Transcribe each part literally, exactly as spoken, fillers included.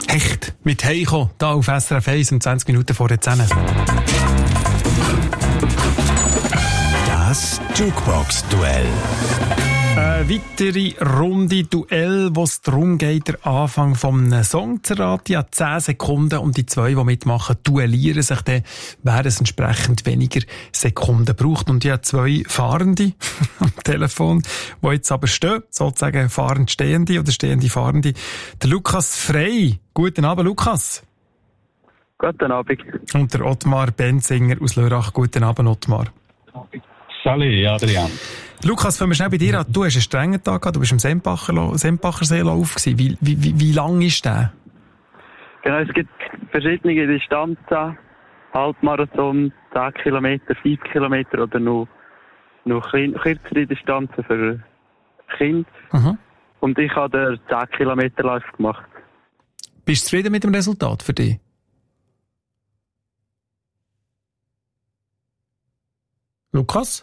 Hecht mit Heiko, da auf S R F eins um zwanzig Minuten vor der zehn. Das Jukebox-Duell. Eine weitere Runde Duell, wo es darum geht, den Anfang von einem Song zu raten. Ja, zehn Sekunden und die zwei, die mitmachen, duellieren sich dann, wer es entsprechend weniger Sekunden braucht. Und ja, zwei Fahrende am Telefon, die jetzt aber stehen, sozusagen fahrend Stehende oder stehende Fahrende. Der Lukas Frey. Guten Abend, Lukas. Guten Abend. Und der Ottmar Benzinger aus Lörrach. Guten Abend, Ottmar. Salut, Adrian. Lukas, fangen wir schnell bei dir an. Du hast einen strengen Tag gehabt, du bist im Sempacher, Sempacher Seelauf gewesen. Wie, wie, wie, wie lang ist der? Genau, es gibt verschiedene Distanzen. Halbmarathon, zehn Kilometer, fünf Kilometer oder noch, noch klein, kürzere Distanzen für Kinder. Mhm. Und ich habe den zehn Kilometer Lauf gemacht. Bist du zufrieden mit dem Resultat für dich? Lukas?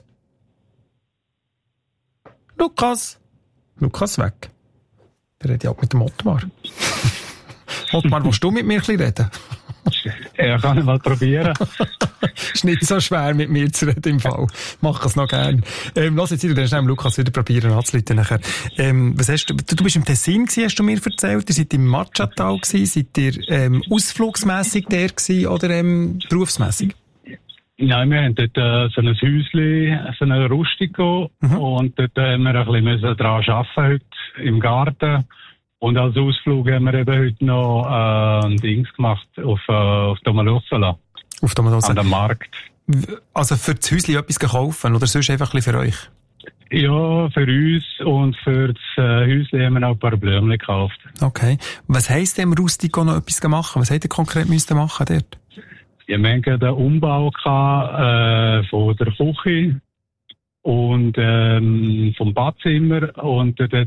Lukas? Lukas weg. Der redet ja auch mit dem Ottmar. Ottmar, willst du mit mir ein bisschen reden? Ja, kann ich mal probieren. Ist nicht so schwer, mit mir zu reden im Fall. Mach es noch gern. Ähm, lass jetzt hier, dann schnell Lukas wieder probieren anzuleiten nachher. Ähm, was hast du, du bist im Tessin gewesen, hast du mir erzählt. Ihr seid im Marciatal gewesen. Seid ihr, ähm, ausflugsmässig der gewesen oder, ähm, berufsmässig? Nein, wir haben dort äh, so ein Häuschen, so ein Rustico, mhm. und dort haben wir ein bisschen daran arbeiten heute im Garten. Und als Ausflug haben wir eben heute noch äh, ein Dings gemacht auf, äh, auf Domalossala. Auf Domalossala. An dem Markt. Also für das Häuschen etwas kaufen oder sonst einfach ein bisschen für euch? Ja, für uns und für das äh, Häuschen haben wir noch ein paar Blümchen gekauft. Okay. Was heisst dem Rustico noch etwas machen? Was hättet ihr konkret müssen machen dort? Ja, wir hatten den Umbau gehabt, äh, von der Küche und ähm, vom Badzimmer und dort